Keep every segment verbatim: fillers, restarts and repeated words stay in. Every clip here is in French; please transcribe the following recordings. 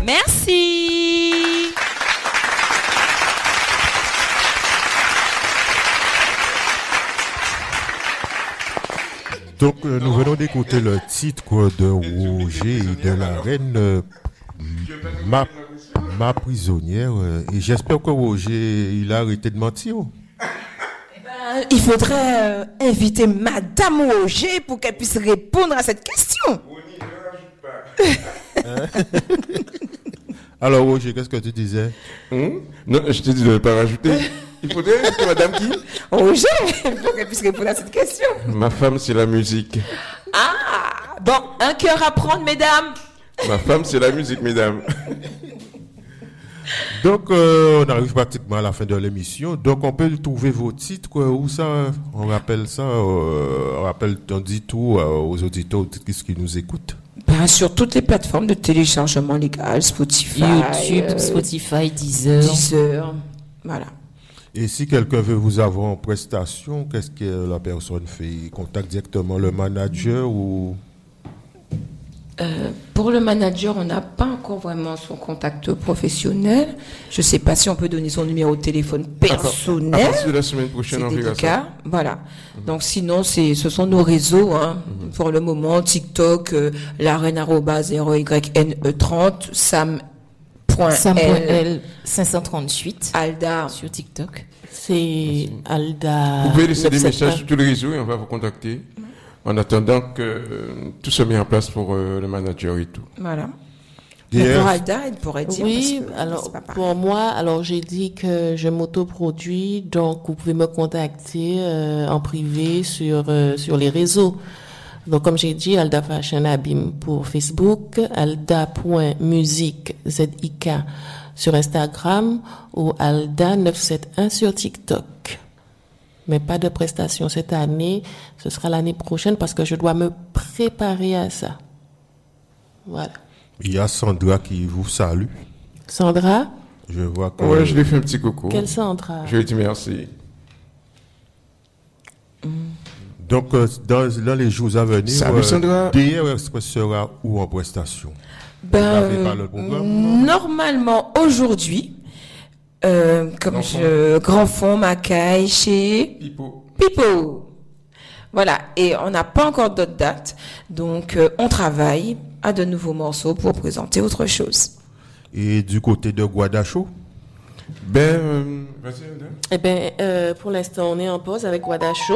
Merci. Donc, euh, nous venons d'écouter le titre de Roger et de la reine, euh, ma, ma prisonnière. euh, et j'espère que Roger, il a arrêté de mentir. Euh, il faudrait euh, inviter Madame Roger pour qu'elle puisse répondre à cette question. Alors, Roger, qu'est-ce que tu disais? Hum? Non, je te dis de ne pas rajouter. Il faudrait inviter Madame qui? Roger, pour qu'elle puisse répondre à cette question. Ma femme, c'est la musique. Ah, bon, un cœur à prendre, mesdames. Ma femme, c'est la musique, mesdames. Donc, euh, on arrive pratiquement à la fin de l'émission. Donc, on peut trouver vos titres. Quoi, où ça? On rappelle ça. Euh, on rappelle, on dit tout euh, aux auditeurs, aux auditrices qui nous écoutent. Ben, sur toutes les plateformes de téléchargement légal, Spotify, YouTube, euh, Spotify, Deezer. Deezer, voilà. Et si quelqu'un veut vous avoir en prestation, qu'est-ce que la personne fait? Il contacte directement le manager ou... Euh, pour le manager, on n'a pas encore vraiment son contact professionnel. Je ne sais pas si on peut donner son numéro de téléphone personnel. À partir de la semaine prochaine, c'est on verra délicat. ça. Voilà. Mm-hmm. Donc sinon, c'est, ce sont nos réseaux. Hein. Mm-hmm. Pour le moment, TikTok, euh, l'arène arroba zéro y n e trente, Sam. Sam point L cinq cent trente-huit. Alda. Sur TikTok. C'est Alda. Vous pouvez laisser des messages sur tous les réseaux et on va vous contacter. En attendant que euh, tout se met en place pour euh, le manager et tout. Voilà. Mais pour Alda, elle pourrait dire. Oui, alors pour moi, alors j'ai dit que je m'autoproduis, donc vous pouvez me contacter euh, en privé sur euh, sur les réseaux. Donc comme j'ai dit, Alda Fashion Abim pour Facebook, alda point musique z i k sur Instagram ou alda neuf cent soixante-onze sur TikTok. Mais pas de prestation cette année, ce sera l'année prochaine parce que je dois me préparer à ça. Voilà. Il y a Sandra qui vous salue. Sandra? Je vois que... Ouais, je lui ai fait un petit coucou. Quelle Sandra? Je lui ai dit merci. Donc, euh, dans, dans les jours à venir, Salut euh, Sandra. D R Express sera où en prestation? Ben, normalement, aujourd'hui, Euh, comme grand je, Grand Fond, Macaille, chez Pipo. Pipo. Voilà. Et on n'a pas encore d'autres dates. Donc, euh, on travaille à de nouveaux morceaux pour présenter autre chose. Et du côté de Guadacho? Ben, euh, vas-y, Eh ben, euh, pour l'instant, on est en pause avec Guadacho.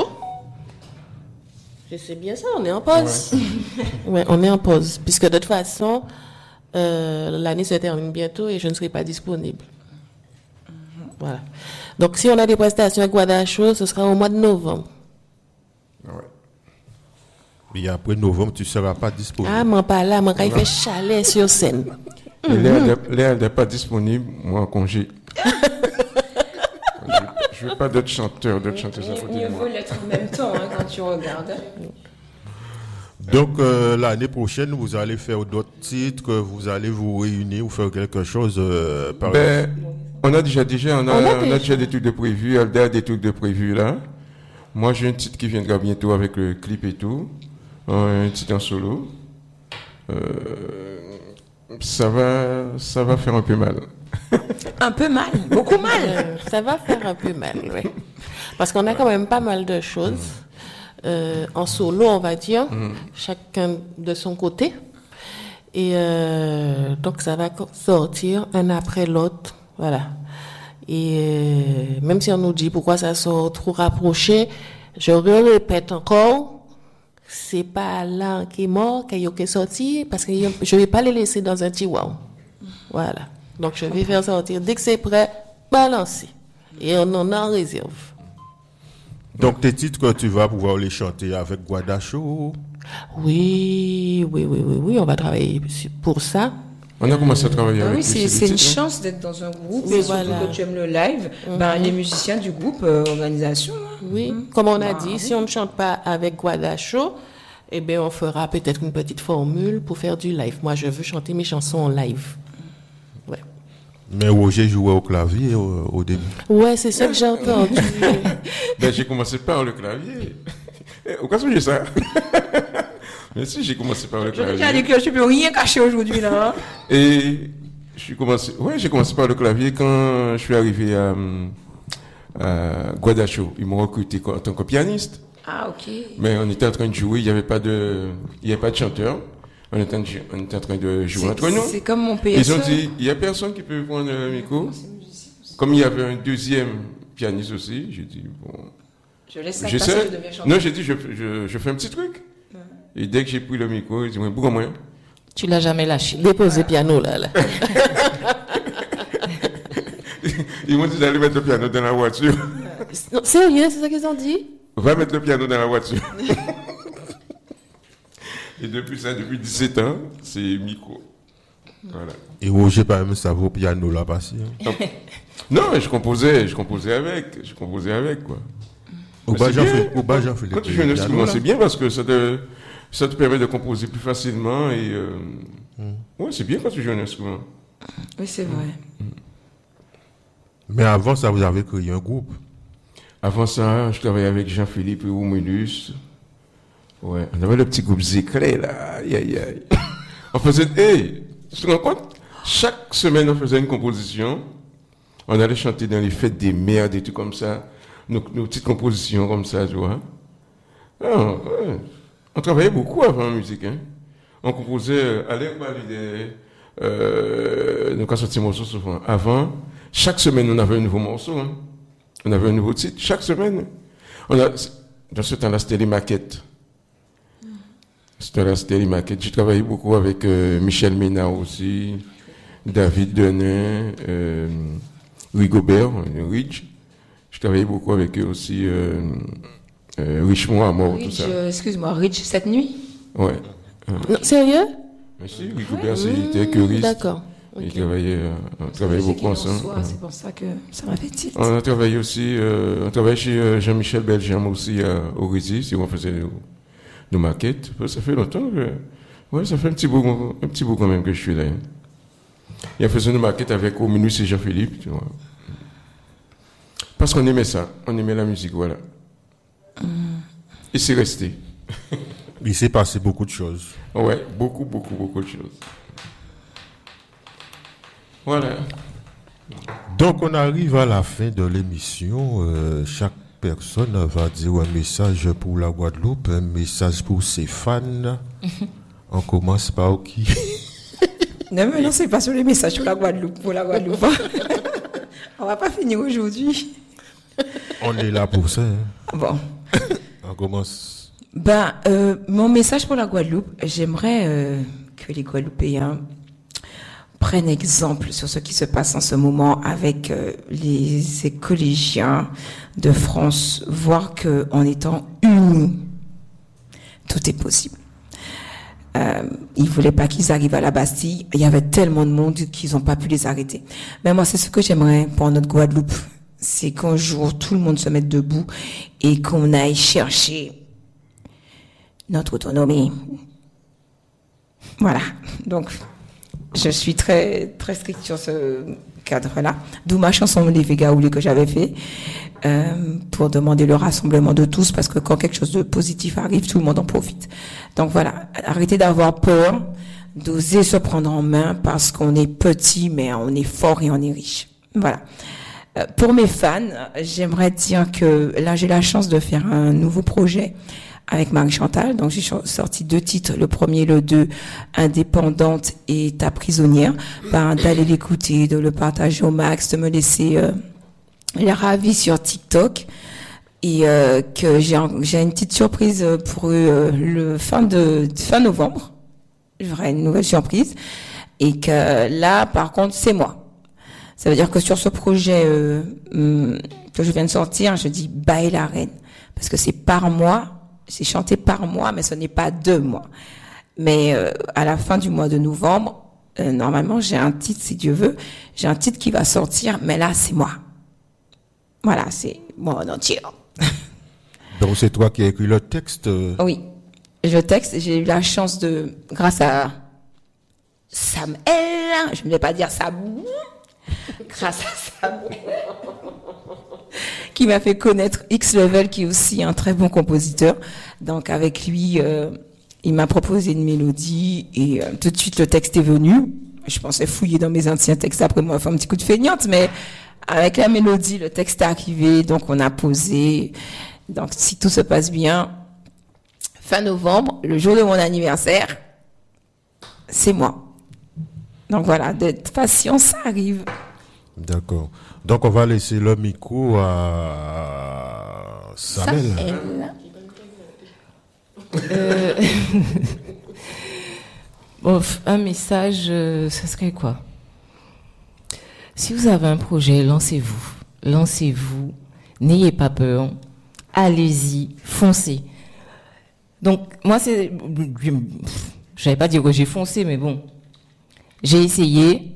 Je sais bien ça, on est en pause. Ouais, ouais on est en pause. Puisque de toute façon, euh, l'année se termine bientôt et je ne serai pas disponible. Voilà. Donc, si on a des prestations à Guadacho, ce sera au mois de novembre. Ouais. Mais après novembre, tu ne seras pas disponible. Ah, mais pas là, moi, quand il fait chalet sur scène. Léa n'est pas disponible, moi en congé. Je ne veux pas d'autres chanteurs, d'autres chanteuses à côté de moi. Il faut l'être en même temps hein, quand tu regardes. Donc, euh, l'année prochaine, vous allez faire d'autres titres, vous allez vous réunir ou faire quelque chose euh, par ben, on a déjà, déjà, on a, on a, on déjà. a déjà des trucs de prévus, Alda a des trucs de prévus là. Moi, j'ai un titre qui viendra bientôt avec le clip et tout. Un titre en solo. Euh, ça va, ça va faire un peu mal. Un peu mal, beaucoup mal. Euh, ça va faire un peu mal, oui. Parce qu'on a quand même pas mal de choses. Euh, en solo, on va dire, mmh. chacun de son côté. Et euh, donc, ça va sortir un après l'autre. Voilà. Et euh, même si on nous dit pourquoi ça sort trop rapproché, je répète encore, c'est pas l'un qui est mort, qui est sorti, parce que je vais pas les laisser dans un tiroir. Voilà. Donc, je vais faire sortir dès que c'est prêt, balancer. Et on en a en réserve. Donc, tes titres, tu vas pouvoir les chanter avec Guadacho? Oui, oui, oui, oui, oui, on va travailler pour ça. On a commencé à travailler ah avec Oui, c'est, c'est une titres, chance d'être dans un groupe. Oui, et voilà. surtout que tu aimes le live, mm-hmm. ben, les musiciens du groupe, euh, organisation. Hein. Oui, mm-hmm. comme on a bah, dit, oui. si on ne chante pas avec Guadacho, eh bien, on fera peut-être une petite formule pour faire du live. Moi, je veux chanter mes chansons en live. Ouais. Mais Roger jouait au clavier au, au début. Ouais, c'est ça que j'ai entendu. Ben, j'ai commencé par le clavier. Au cas où j'ai ça. Mais si, j'ai commencé par le clavier. Je dis que je ne peux rien cacher aujourd'hui, là. Et je suis commencé, ouais, j'ai commencé par le clavier quand je suis arrivé à, à Guadacho. Ils m'ont recruté en tant que pianiste. Ah, ok. Mais on était en train de jouer, il n'y avait pas de, il y avait pas de chanteur. On était en, on était en train de jouer C'est- entre nous. C'est comme mon P S E. Ils ont dit, il n'y a personne qui peut prendre le micro. Comme il y avait un deuxième pianiste aussi, j'ai dit, bon, Je laisse ça passer, j'essaie. je deviens chanteur. Non, j'ai dit, je, je, je fais un petit truc. Et dès que j'ai pris le micro, ils disent, pourquoi moi? Tu l'as jamais lâché. Déposer piano là. là. Ils m'ont dit d'aller mettre le piano dans la voiture. Non, sérieux, c'est ça qu'ils ont dit? Va mettre le piano dans la voiture. Et depuis ça, depuis dix-sept ans, c'est micro. Voilà. Et Roger, par exemple, ça vaut piano là, passé. Hein. Non, mais je composais, je composais avec, je composais avec, quoi. Au Mais bas, c'est j'en bien. fais, au bas, j'en fais Quand tu joues un instrument, c'est bien parce que ça te, ça te permet de composer plus facilement et, euh, ouais, c'est bien quand tu joues un instrument. Oui, c'est vrai. Mais avant ça, vous avez créé un groupe. Avant ça, je travaillais avec Jean-Philippe et Oumelus. Ouais, on avait le petit groupe Zéclé, là. Aïe, aïe, aïe. On faisait, hey, tu te rends compte? Chaque semaine, on faisait une composition. On allait chanter dans les fêtes des mères, des trucs comme ça. Nos, nos petites compositions comme ça, tu vois. Ah, ouais. On travaillait beaucoup avant la musique, hein. On composait, euh, allez, on parlait des, euh, nous, quand sortis morceaux souvent. Avant, chaque semaine, on avait un nouveau morceau, hein. On avait un nouveau titre, chaque semaine. On a, dans ce temps-là, c'était les maquettes. C'était là, c'était les maquettes. J'ai travaillé beaucoup avec euh, Michel Ménard aussi, David Denain, euh, Rigobert, Ridge. Je travaillais beaucoup avec eux aussi, euh, euh, Richemont à mort, tout Ridge, ça. euh, excuse-moi, Ridge cette nuit? Ouais. Non, sérieux? Mais si, Rigobert, c'était choriste. D'accord. Il Ok. travaillait, euh, on travaillait Je sais beaucoup qu'il en ensemble. soit, C'est pour ça que ça m'a fait tilt. On a travaillé aussi, euh, on travaillait chez euh, Jean-Michel Belgium aussi à Orisi, si on faisait nos, nos maquettes. Ça fait longtemps que, ouais, ça fait un petit bout, un petit bout quand même que je suis là. Et on faisait nos maquettes avec Ominus et Jean-Philippe, tu vois. Parce qu'on aimait ça, on aimait la musique, voilà. Mm. Et c'est resté. Il s'est passé beaucoup de choses. Ouais, beaucoup, beaucoup, beaucoup de choses. Voilà. Donc, on arrive à la fin de l'émission. Euh, chaque personne va dire un message pour la Guadeloupe, un message pour ses fans. On commence par qui? Non, mais non, c'est pas sur les messages sur la Guadeloupe, pour la Guadeloupe. On va pas finir aujourd'hui. On est là pour ça. Hein. Bon. On commence. Ben, euh, mon message pour la Guadeloupe, j'aimerais euh, que les Guadeloupéens prennent exemple sur ce qui se passe en ce moment avec euh, les collégiens de France, voir qu'en étant unis, tout est possible. Euh, ils voulaient pas qu'ils arrivent à la Bastille. Il y avait tellement de monde qu'ils n'ont pas pu les arrêter. Mais moi, c'est ce que j'aimerais pour notre Guadeloupe. C'est qu'un jour, tout le monde se mette debout et qu'on aille chercher notre autonomie. Voilà. Donc, je suis très, très stricte sur ce cadre-là. D'où ma chanson Les Végaoulés que j'avais fait, euh, pour demander le rassemblement de tous, parce que quand quelque chose de positif arrive, tout le monde en profite. Donc voilà. Arrêtez d'avoir peur, d'oser se prendre en main, parce qu'on est petit, mais on est fort et on est riche. Voilà. Euh, pour mes fans, j'aimerais dire que là, j'ai la chance de faire un nouveau projet avec Marie Chantal. Donc, j'ai sorti deux titres. Le premier, le deux, Indépendante et Ta prisonnière. Ben, d'aller l'écouter, de le partager au max, de me laisser euh, les ravis sur TikTok. Et euh, que j'ai, j'ai une petite surprise pour eux euh, le fin de fin novembre. J'aurai une nouvelle surprise. Et que là, par contre, c'est moi. Ça veut dire que sur ce projet euh, que je viens de sortir, je dis bye la reine. Parce que c'est par moi. C'est chanté par moi, mais ce n'est pas de moi. Mais euh, à la fin du mois de novembre, euh, normalement, j'ai un titre, si Dieu veut, j'ai un titre qui va sortir, mais là, c'est moi. Voilà, c'est moi en entier. Donc, c'est toi qui as écrit le texte. Oui, le texte, j'ai eu la chance de, grâce à Samuel, je ne vais pas dire Sam, grâce à Samuel, qui m'a fait connaître X-Level, qui est aussi un très bon compositeur. Donc avec lui, euh, il m'a proposé une mélodie et euh, tout de suite le texte est venu. Je pensais fouiller dans mes anciens textes après moi, faire un petit coup de feignante, mais avec la mélodie, le texte est arrivé, donc on a posé. Donc si tout se passe bien, fin novembre, le jour de mon anniversaire, c'est moi. Donc voilà, d'être patient, ça arrive. D'accord. Donc on va laisser le micro à Samuel. Samuel. Euh... bon, un message, euh, ce serait quoi? Si vous avez un projet, lancez-vous. Lancez-vous. N'ayez pas peur. Allez-y. Foncez. Donc, moi, c'est... Je n'allais pas dire que j'ai foncé, mais bon. J'ai essayé.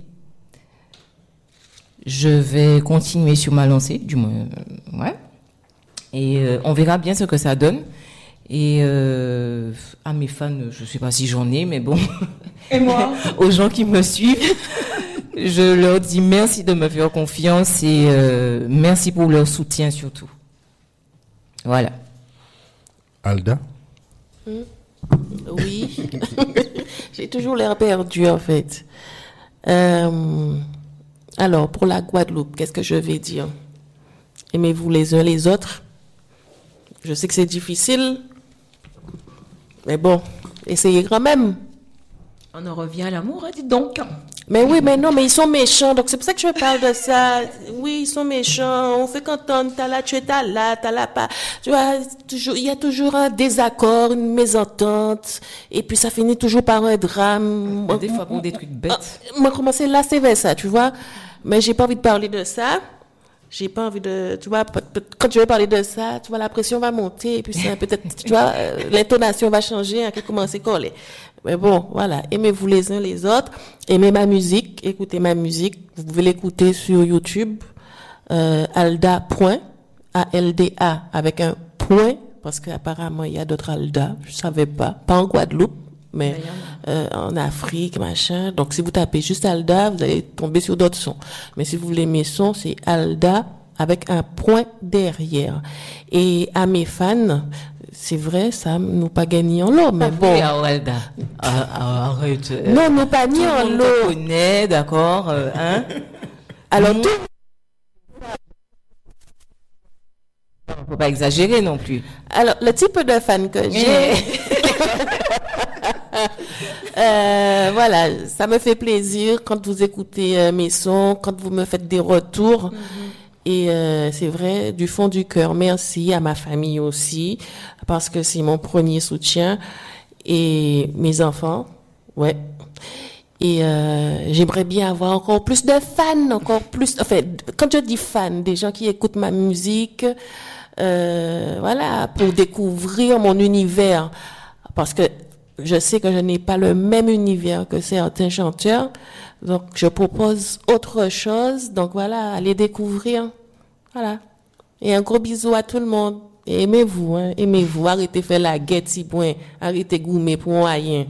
Je vais continuer sur ma lancée, du moins. Euh, ouais. Et euh, on verra bien ce que ça donne. Et euh, à mes fans, je ne sais pas si j'en ai, mais bon. Et moi? Aux gens qui me suivent, je leur dis merci de me faire confiance et euh, merci pour leur soutien surtout. Voilà. Alda? Mmh. Oui. J'ai toujours l'air perdu en fait. Euh, alors, pour la Guadeloupe, qu'est-ce que je vais dire? Aimez-vous les uns les autres. Je sais que c'est difficile, mais bon, essayez quand même. On en revient à l'amour, hein, dites donc. Mais oui, mais non, mais ils sont méchants, donc c'est pour ça que je parle de ça. Oui, ils sont méchants, on fait qu'entendre, t'as là, tu es t'as là, t'as là pas. Tu vois, toujours, il y a toujours un désaccord, une mésentente, et puis ça finit toujours par un drame. Des fois pour des trucs bêtes. Moi, commencer là, c'est vers ça, tu vois. Mais j'ai pas envie de parler de ça. J'ai pas envie de, tu vois, quand je vais parler de ça, tu vois, la pression va monter, et puis c'est peut-être, tu vois, euh, l'intonation va changer, hein, qui commence à coller. Mais bon, voilà, aimez-vous les uns les autres, aimez ma musique, écoutez ma musique, vous pouvez l'écouter sur YouTube, euh, Alda point, A L D A, avec un point, parce qu'apparemment il y a d'autres Alda, je savais pas, pas en Guadeloupe, mais euh, en Afrique, machin. Donc si vous tapez juste Alda, vous allez tomber sur d'autres sons. Mais si vous voulez mes sons, c'est Alda avec un point derrière. Et à mes fans, c'est vrai, ça nous pas gagné en l'eau, mais bon. Oui, Alda. Ah, ah, arrête. Euh, non, nous pas ni en tout le monde l'eau. te connaît, d'accord, euh, hein? Alors Nous, tout. faut pas exagérer non plus. Alors le type de fan que j'ai. Euh, voilà, ça me fait plaisir quand vous écoutez euh, mes sons, quand vous me faites des retours. Mm-hmm. Et euh, c'est vrai, du fond du cœur, merci à ma famille aussi, parce que c'est mon premier soutien. Et mes enfants, ouais. Et euh, j'aimerais bien avoir encore plus de fans, encore plus... Enfin, quand je dis fans, des gens qui écoutent ma musique, euh, voilà, pour découvrir mon univers. Parce que je sais que je n'ai pas le même univers que certains chanteurs, donc je propose autre chose. Donc voilà, allez découvrir. Voilà. Et un gros bisou à tout le monde. Et aimez-vous, hein, aimez-vous. Arrêtez de faire la guette si point. Arrêtez de goumer pour rien.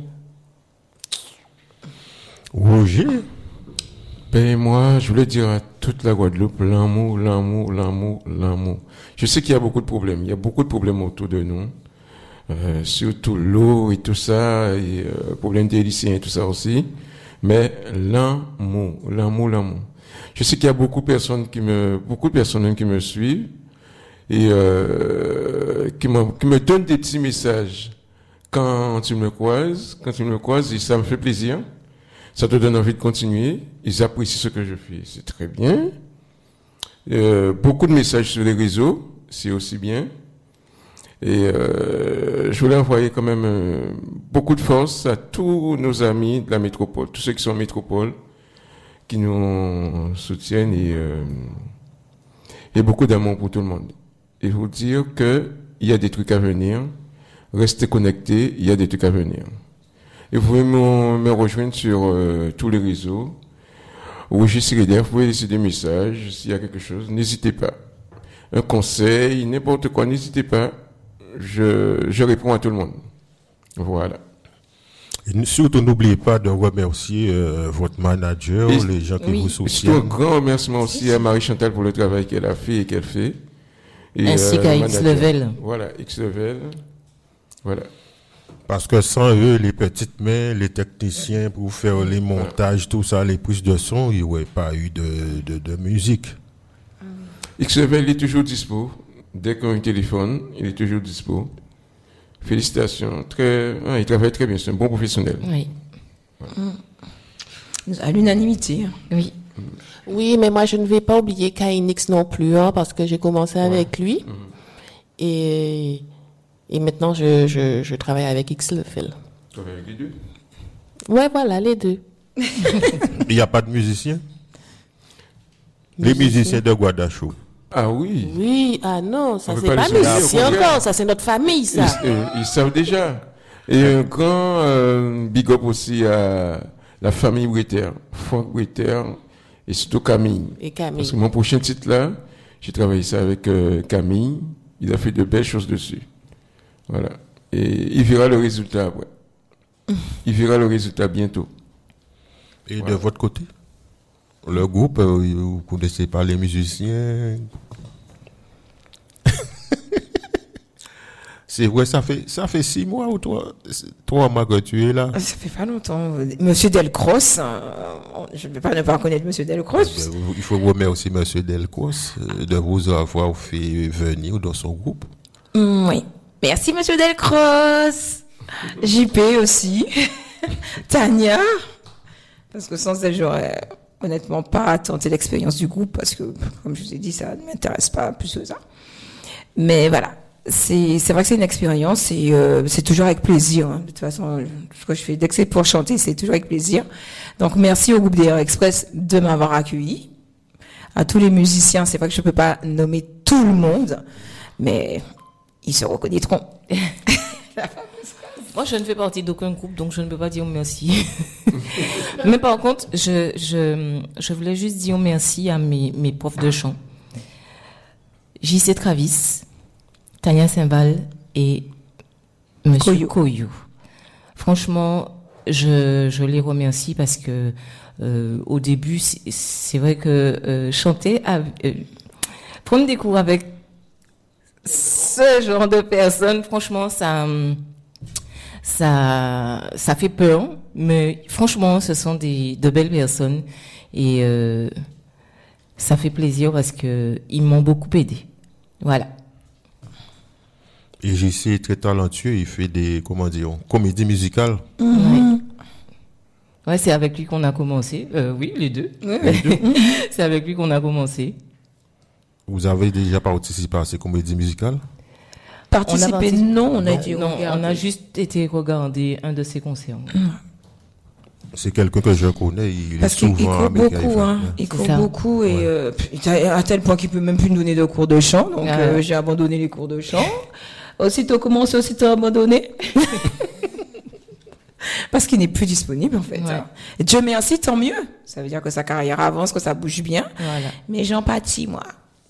Roger? Ben moi, je voulais dire à toute la Guadeloupe, l'amour, l'amour, l'amour, l'amour. Je sais qu'il y a beaucoup de problèmes. Il y a beaucoup de problèmes autour de nous. Euh, surtout l'eau et tout ça, et euh, problème des lycéens et tout ça aussi. Mais l'amour, l'amour, l'amour. Je sais qu'il y a beaucoup de personnes qui me, beaucoup de personnes qui me suivent et euh, qui me, qui me donnent des petits messages quand ils me croisent, quand ils me croisent, et ça me fait plaisir. Ça te donne envie de continuer. Ils apprécient ce que je fais, c'est très bien. Euh, beaucoup de messages sur les réseaux, c'est aussi bien. Et euh, je voulais envoyer quand même euh, beaucoup de force à tous nos amis de la métropole, tous ceux qui sont en métropole, qui nous soutiennent et, euh, et beaucoup d'amour pour tout le monde. Et vous dire que il y a des trucs à venir, restez connectés, il y a des trucs à venir. Et vous pouvez me, me rejoindre sur euh, tous les réseaux. Roger Sirider, vous pouvez laisser des messages s'il y a quelque chose, n'hésitez pas. Un conseil, n'importe quoi, n'hésitez pas. Je, je réponds à tout le monde. Voilà. Et surtout, n'oubliez pas de remercier euh, votre manager, et, les gens qui oui. vous soutiennent. Surtout un grand remerciement aussi à Marie-Chantal pour le travail qu'elle a fait et qu'elle fait. Et ainsi euh, qu'à manager. X-Level. Voilà, X-Level. Voilà. Parce que sans eux, les petites mains, les techniciens pour faire les montages, tout ça, les prises de son, il n'y aurait pas eu de, de, de musique. X V, il est toujours dispo. Dès qu'on a un téléphone, il est toujours dispo. Félicitations. Très, ah, il travaille très bien, c'est un bon professionnel. Oui. À l'unanimité. Oui. Oui, mais moi, je ne vais pas oublier K N X non plus, hein, parce que j'ai commencé ouais. avec lui. Mmh. Et, et maintenant, je, je, je travaille avec X Lefel. Tu travailles avec les deux? Ouais, voilà, les deux. Il n'y a pas de musiciens? Les musiciens de Guadachou. Ah oui. Oui, ah non, ça c'est pas, pas musicien encore, ça c'est notre famille, ça. Ils, euh, ils savent déjà. Et un grand euh, big up aussi à la famille Bretter, Franck Bretter et surtout Camille. Et Camille. Parce que mon prochain titre là, j'ai travaillé ça avec euh, Camille. Il a fait de belles choses dessus. Voilà. Et il verra le résultat après. Il verra le résultat bientôt. Et voilà. De votre côté? Le groupe, euh, vous ne connaissez pas les musiciens? C'est vrai, ça fait, ça fait six mois ou trois, trois mois que tu es là? Ça fait pas longtemps. Monsieur Delcross, euh, je ne peux pas ne pas reconnaître Monsieur Delcross. Euh, il faut remercier Monsieur Delcross euh, de vous avoir fait venir dans son groupe. Mm, oui. Merci Monsieur Delcross. J P aussi. Tania. Parce que sans elle, j'aurais honnêtement pas tenté l'expérience du groupe parce que, comme je vous ai dit, ça ne m'intéresse pas plus que ça. Mais voilà, c'est c'est vrai que c'est une expérience et euh, c'est toujours avec plaisir. Hein. De toute façon, ce que je fais dès que c'est pour chanter, c'est toujours avec plaisir. Donc merci au groupe D R Express de m'avoir accueilli. À tous les musiciens, c'est vrai que je peux pas nommer tout le monde, mais ils se reconnaîtront. Moi, je ne fais partie d'aucun groupe, donc je ne peux pas dire merci. Mais par contre, je, je, je voulais juste dire merci à mes, mes profs de chant. J C Travis, Tania Saint-Val et Monsieur Koyou. Franchement, je, je les remercie parce que euh, au début, c'est, c'est vrai que euh, chanter, à, euh, prendre des cours avec ce genre de personnes, franchement, ça... Ça, ça fait peur, mais franchement, ce sont des, de belles personnes et euh, ça fait plaisir parce que ils m'ont beaucoup aidé. Voilà. Et J C est très talentueux, il fait des, comment dire, comédies musicales. Mm-hmm. Ouais. Ouais, c'est avec lui qu'on a commencé. Euh, oui, les deux. Ouais. Les deux. C'est avec lui qu'on a commencé. Vous avez déjà participé à ces comédies musicales? Participer, on a participé, non, on a non, été non, on a juste été regarder un de ses concerts. C'est quelqu'un que je connais, il Parce est souvent qu'il court beaucoup, hein. Il court beaucoup et ouais. euh, à tel point qu'il peut même plus nous donner de cours de chant, donc ah. euh, j'ai abandonné les cours de chant. Aussitôt commencé, aussitôt abandonné. Parce qu'il n'est plus disponible en fait. Ouais. Hein. Dieu merci, tant mieux. Ça veut dire que sa carrière avance, que ça bouge bien. Voilà. Mais j'en pâtis, moi.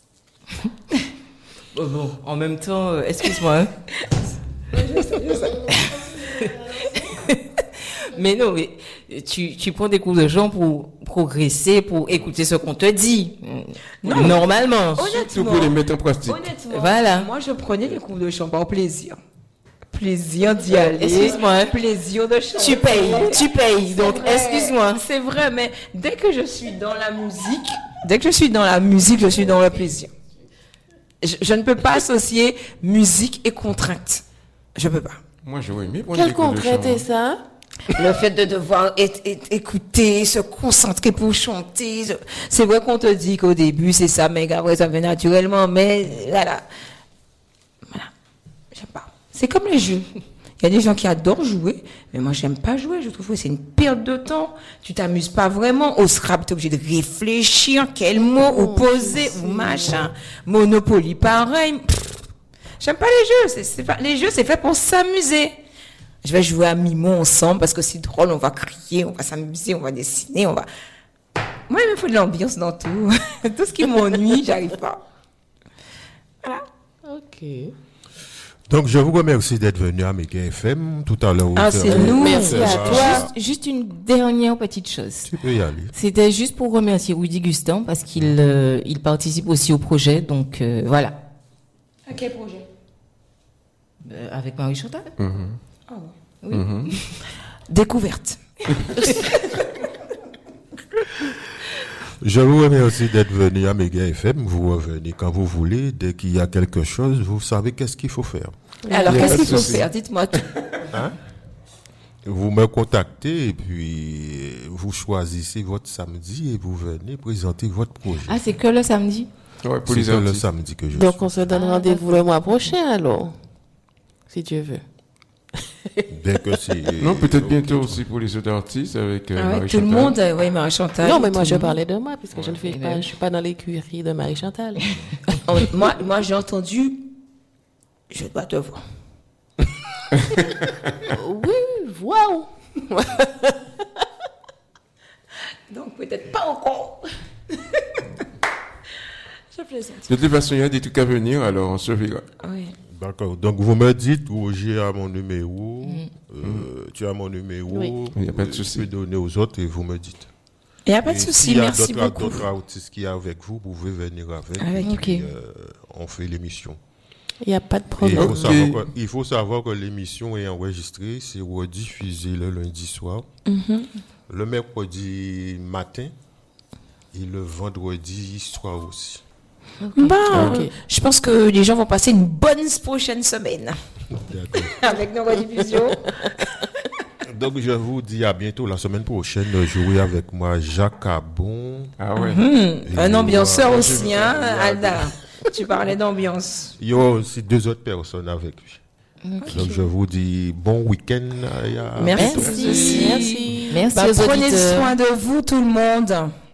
Oh bon, en même temps, euh, excuse-moi. Hein. je sais, je sais. Mais non, mais tu, tu prends des cours de chant pour progresser, pour écouter ce qu'on te dit. Non, normalement. Surtout pour les mettre en pratique. Honnêtement, voilà. Moi, je prenais les cours de chant par plaisir. Plaisir d'y aller. Excuse-moi. Hein. Plaisir de chanter. Tu payes, tu payes. Donc, vrai, excuse-moi. C'est vrai, mais dès que je suis dans la musique, dès que je suis dans la musique, je suis dans le plaisir. Je, je ne peux pas associer musique et contrainte. Je peux pas. Moi, j'aurais aimé prendre Quelle contrainte est ça? Le fait de devoir être, être, écouter, se concentrer pour chanter. C'est vrai qu'on te dit qu'au début, c'est ça, mais après, ça vient naturellement, mais voilà. Voilà. J'aime pas. C'est comme les jeux. Il y a des gens qui adorent jouer, mais moi, j'aime pas jouer. Je trouve que c'est une perte de temps. Tu t'amuses pas vraiment. Au Scrabble, t'es obligé de réfléchir quel mot oh, ou poser ou machin. Monopoly, pareil. Pff, j'aime pas les jeux. C'est, c'est pas, les jeux, c'est fait pour s'amuser. Je vais jouer à Mimo ensemble parce que c'est drôle. On va crier, on va s'amuser, on va dessiner, on va... Moi, il me faut de l'ambiance dans tout. Tout ce qui m'ennuie, j'arrive pas. Voilà. Ok. Donc, je vous remercie d'être venu à Méga F M tout à l'heure. Ah, c'est nous. Merci à toi. Juste, juste une dernière petite chose. Tu peux y aller. C'était juste pour remercier Rudy Gustin parce qu'il euh, il participe aussi au projet. Donc, euh, voilà. À quel projet? euh, Avec Marie Chantal. Mm-hmm. Oui. Mm-hmm. Découverte. Je vous remercie d'être venu à Méga F M. Vous revenez quand vous voulez. Dès qu'il y a quelque chose, vous savez qu'est-ce qu'il faut faire. Alors, qu'est-ce qu'il faut faire? Dites-moi tout. Hein? Vous me contactez et puis vous choisissez votre samedi et vous venez présenter votre projet. Ah, c'est que le samedi? Ouais, pour c'est les que le artistes. samedi que je Donc, suis. on se donne rendez-vous le mois prochain, alors, si Dieu veut. Dès que c'est... Non, peut-être bientôt aussi pour les autres artistes avec euh, Ah ouais, Marie tout le Chantal. monde, euh, oui, Marie-Chantal. Non, mais tout moi, le je monde. parlais de moi, puisque je ne fais Eh pas, ben. je suis pas dans l'écurie de Marie-Chantal. Oh, moi, moi j'ai entendu, je dois te voir. Oui, waouh! Donc, peut-être pas encore. Je plaisante. De toute façon, il y a des trucs à venir, alors on se verra. Oui. D'accord. Donc vous me dites, Roger a mon numéro, euh, tu as mon numéro, Oui. Il n'y a pas de euh, souci. Je peux donner aux autres et vous me dites. Il n'y a pas de Et souci, s'il y a merci d'autres- beaucoup. d'autres artistes qui sont avec vous, vous pouvez venir avec. Avec. et puis, Ok. euh, on fait l'émission. Il n'y a pas de Et il, problème. faut Ok. savoir que, il faut savoir que l'émission est enregistrée, c'est rediffusé le lundi soir, le mercredi matin et le vendredi soir aussi. Bon, Ok. je pense que les gens vont passer une bonne prochaine semaine D'accord. avec nos rediffusions. Donc je vous dis à bientôt la semaine prochaine. Jouer avec moi Jacques Abon. Ah ouais. Et Un ambianceur moi, aussi, hein, je- Alda. Tu parlais d'ambiance. Il y a aussi deux autres personnes avec lui. Donc je vous dis bon week-end. et à Merci. bientôt. Merci. Merci. Merci Bah, aux prenez auditeurs. soin de vous, tout le monde.